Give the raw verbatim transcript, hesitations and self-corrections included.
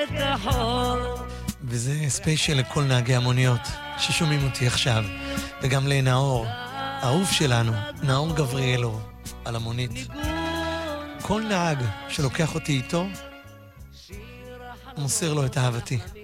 וזה ספיישל לכל נהגי המוניות ששומעים אותי עכשיו, וגם לנאור, האהוב שלנו, נאור גבריאלו, על המונית. כל נהג שלוקח אותי איתו, מוסר לו את אהבתי.